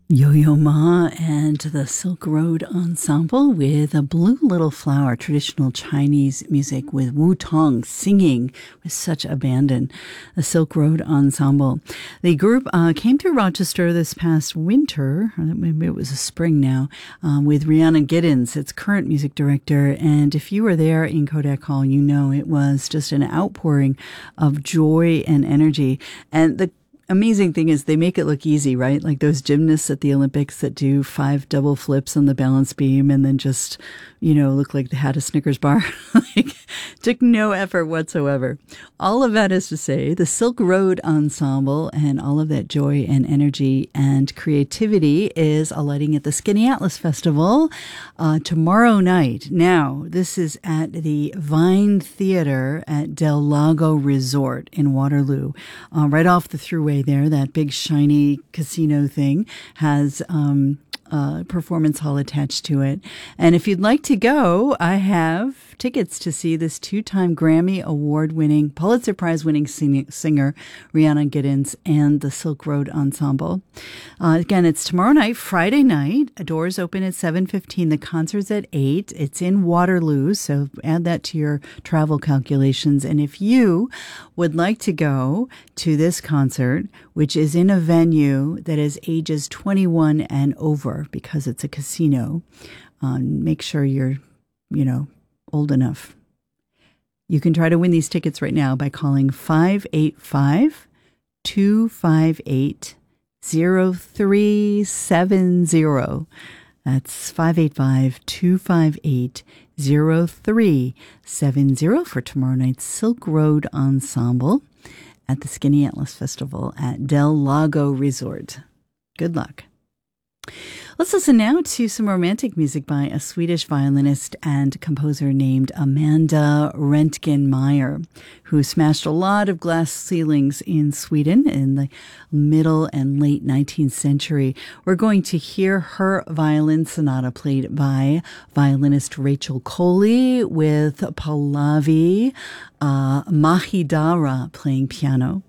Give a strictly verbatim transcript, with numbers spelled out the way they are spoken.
Yo-Yo Ma and the Silk Road Ensemble with a Blue Little Flower, traditional Chinese music with Wu Tong singing with such abandon. The Silk Road Ensemble. The group uh, came to Rochester this past winter, or maybe it was a spring now, um, with Rhiannon Giddens, its current music director. And if you were there in Kodak Hall, you know it was just an outpouring of joy and energy. And the amazing thing is they make it look easy, right? Like those gymnasts at the Olympics that do five double flips on the balance beam and then just, you know, look like they had a Snickers bar. Like, took no effort whatsoever. All of that is to say, the Silk Road Ensemble and all of that joy and energy and creativity is alighting at the Skinny Atlas Festival uh, tomorrow night. Now, this is at the Vine Theater at Del Lago Resort in Waterloo, uh, right off the thruway there. That big shiny casino thing has um, a performance hall attached to it. And if you'd like to go, I have tickets to see this two-time Grammy Award-winning, Pulitzer Prize-winning sing- singer Rhiannon Giddens and the Silk Road Ensemble. Uh, again, it's tomorrow night, Friday night. Doors open at seven fifteen. The concert's at eight. It's in Waterloo, so add that to your travel calculations. And if you would like to go to this concert, which is in a venue that is ages twenty-one and over because it's a casino, um, make sure you're, you know, old enough. You can try to win these tickets right now by calling five eight five, two five eight, zero three seven zero. That's five eight five, two five eight, zero three seven zero for tomorrow night's Silk Road Ensemble at the Skinny Atlas Festival at Del Lago Resort. Good luck. Let's listen now to some romantic music by a Swedish violinist and composer named Amanda Rentgen-Meyer, who smashed a lot of glass ceilings in Sweden in the middle and late nineteenth century. We're going to hear her violin sonata played by violinist Rachel Coley with Pallavi uh, Mahidara playing piano.